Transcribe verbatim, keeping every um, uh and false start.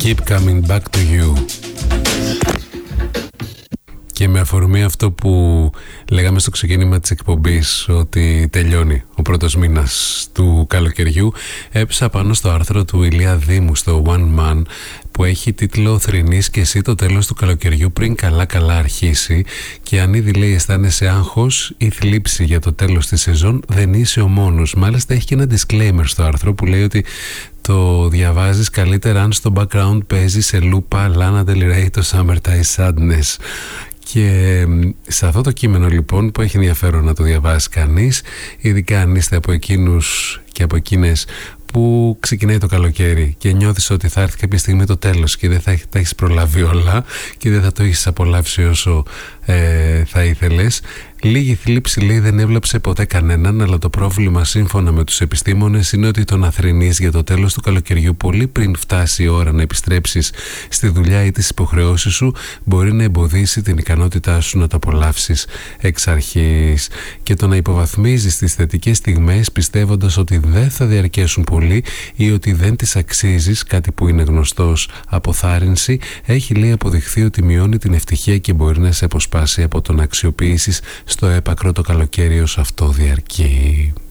Keep Coming Back to You. Και με αφορμή αυτό που λέγαμε στο ξεκίνημα της εκπομπής, ότι τελειώνει ο πρώτος μήνας του καλοκαιριού, έπεσα πάνω στο άρθρο του Ηλία Δήμου στο One Man, που έχει τίτλο «Θρηνείς και εσύ το τέλος του καλοκαιριού πριν καλά καλά αρχίσει, και αν ήδη, λέει, αισθάνεσαι άγχος ή θλίψη για το τέλος της σεζόν, δεν είσαι ο μόνος». Μάλιστα έχει και ένα disclaimer στο άρθρο που λέει ότι το διαβάζεις καλύτερα αν στο background παίζει σε λούπα Lana Del Rey το Summertime Sadness. Και σε αυτό το κείμενο λοιπόν, που έχει ενδιαφέρον να το διαβάσει κανείς, ειδικά αν είστε από εκείνους και από εκείνες που ξεκινάει το καλοκαίρι και νιώθεις ότι θα έρθει κάποια στιγμή το τέλος και δεν θα τα έχεις προλάβει όλα και δεν θα το έχεις απολαύσει όσο ε, θα ήθελες. Λίγη θλίψη, λέει, δεν έβλαψε ποτέ κανέναν, αλλά το πρόβλημα, σύμφωνα με τους επιστήμονες, είναι ότι το να θρηνείς για το τέλος του καλοκαιριού πολύ πριν φτάσει η ώρα να επιστρέψεις στη δουλειά ή τις υποχρεώσεις σου, μπορεί να εμποδίσει την ικανότητά σου να το απολαύσεις εξ αρχής. Και το να υποβαθμίζεις τις θετικές στιγμές πιστεύοντας ότι δεν θα διαρκέσουν πολύ ή ότι δεν τις αξίζεις, κάτι που είναι γνωστός αποθάρρυνση, έχει, λέει, αποδειχθεί ότι μειώνει την ευτυχία και μπορεί να σε αποσπάσει από το να αξιοποιήσεις στο έπακρο το καλοκαίρι ως αυτό διαρκεί.